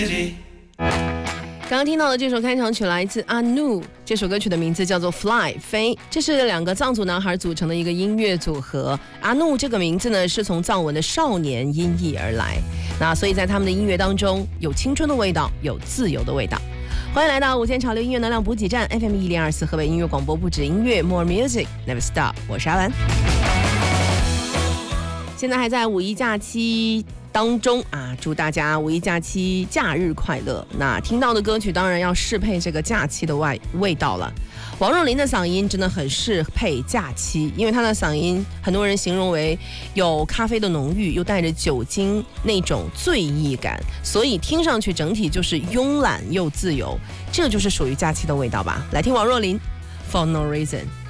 刚刚听到的这首开场曲来自阿努，这首歌曲的名字叫做 Fly 飞，这是2个藏族男孩组成的一个音乐组合。阿努这个名字呢是从藏文的少年音译而来，那所以在他们的音乐当中有青春的味道，有自由的味道。欢迎来到午间潮流音乐能量补给站 FM 1024河北音乐广播，不止音乐 More Music Never Stop， 我是阿兰。现在还在五一假期当中啊，祝大家五一假期假日快乐。那听到的歌曲当然要适配这个假期的味道了。王若琳的嗓音真的很适配假期，因为她的嗓音很多人形容为有咖啡的浓郁，又带着酒精那种醉意感，所以听上去整体就是慵懒又自由，这就是属于假期的味道吧。来听王若琳 For No Reason。